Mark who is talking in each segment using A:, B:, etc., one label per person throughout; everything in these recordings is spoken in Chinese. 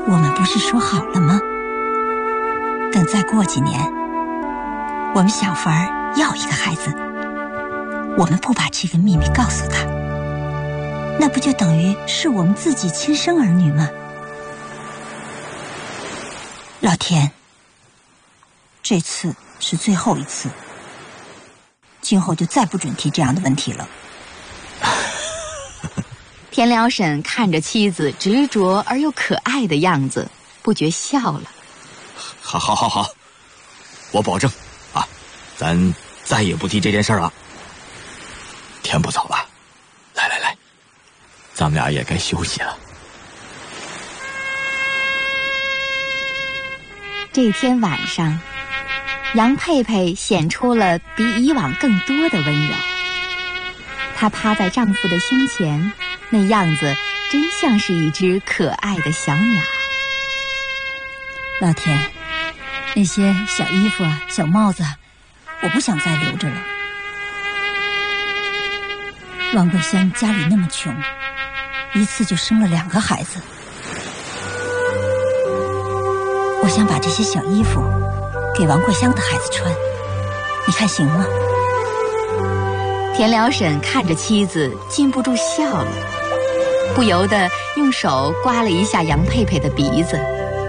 A: 我们不是说好了吗？等再过几年，我们小凡儿要一个孩子，我们不把这个秘密告诉他，那不就等于是我们自己亲生儿女吗？老天，这次是最后一次，今后就再不准提这样的问题了。
B: 田辽沈看着妻子执着而又可爱的样子，不觉笑了。
C: 好，我保证啊，咱再也不提这件事啊。天不早了，来，咱们俩也该休息了。
B: 这天晚上，杨佩佩显出了比以往更多的温柔。她趴在丈夫的胸前，那样子真像是一只可爱的小鸟。
A: 老天，那些小衣服啊、小帽子啊，我不想再留着了。王桂香家里那么穷，一次就生了2个孩子。我想把这些小衣服给王桂香的孩子穿，你看行吗？
B: 田辽沈看着妻子，禁不住笑了，不由得用手刮了一下杨佩佩的鼻子。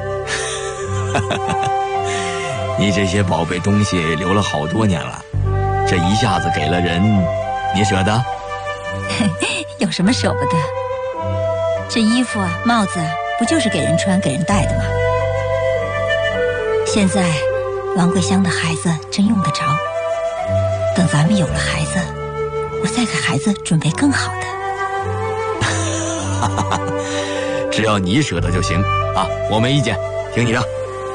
C: 你这些宝贝东西留了好多年了，这一下子给了人，你舍得？
A: 有什么舍不得？这衣服啊、帽子啊，不就是给人穿、给人戴的吗？现在王桂香的孩子真用得着，等咱们有了孩子，我再给孩子准备更好
C: 的。只要你舍得就行啊，我没意见，听你的。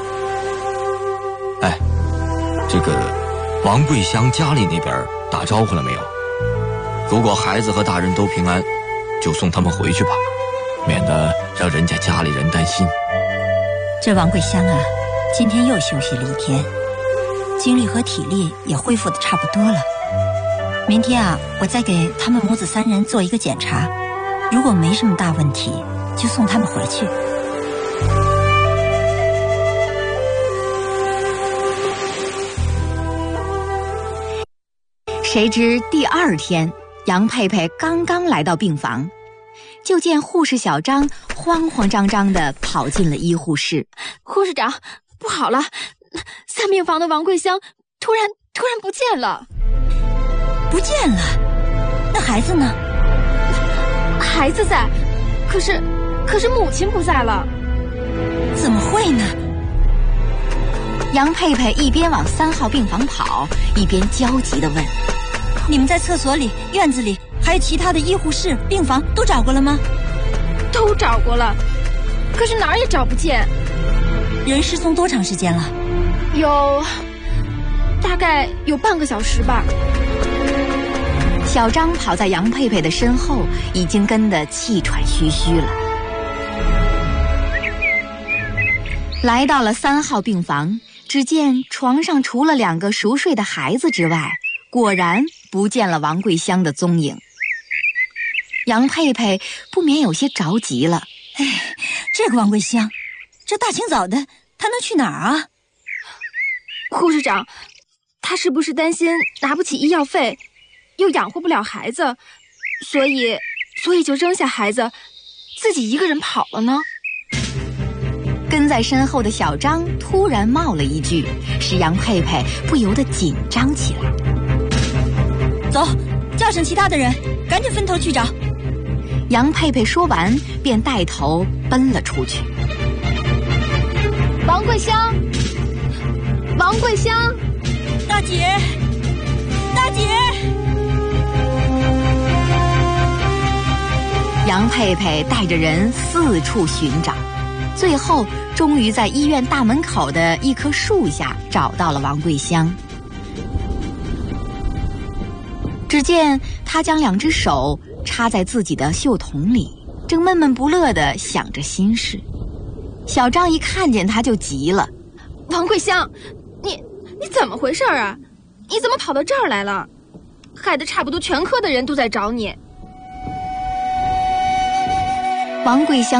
C: 哎，这个王桂香家里那边打招呼了没有？如果孩子和大人都平安，就送他们回去吧，免得让人家家里人担心。
A: 这王桂香啊，今天又休息了1天，精力和体力也恢复得差不多了。明天啊，我再给他们母子3人做一个检查，如果没什么大问题，就送他们回去。
B: 谁知第2天，杨佩佩刚刚来到病房，就见护士小张慌慌张张地跑进了医护室。
D: 护士长，不好了，3病房的王桂香突然不见了。
A: 不见了？那孩子呢？
D: 孩子在，可是母亲不在了。
A: 怎么会呢？
B: 杨佩佩一边往3号病房跑，一边焦急地问：
A: 你们在厕所里、院子里还有其他的医护室、病房都找过了吗？
D: 都找过了，可是哪儿也找不见。
A: 人失踪多长时间了？
D: 大概有半个小时吧。
B: 小张跑在杨佩佩的身后，已经跟得气喘吁吁了。来到了3号病房，只见床上除了2个熟睡的孩子之外，果然不见了王桂香的踪影。杨佩佩不免有些着急了。
A: 哎，这个王桂香，这大清早的，她能去哪儿啊？
D: 护士长，她是不是担心拿不起医药费，又养活不了孩子，所以就扔下孩子，自己一个人跑了呢？
B: 跟在身后的小张突然冒了一句，使杨佩佩不由得紧张起来。
A: 走，叫上其他的人，赶紧分头去找。
B: 杨佩佩说完，便带头奔了出去。
D: 王桂香，王桂香，
A: 大姐，大姐！
B: 杨佩佩带着人四处寻找，最后终于在医院大门口的一棵树下找到了王桂香。只见她将2只手插在自己的袖筒里，正闷闷不乐地想着心事。小张一看见她就急了：
D: 王桂香，你怎么回事啊？你怎么跑到这儿来了？害得差不多全科的人都在找你。
B: 王桂香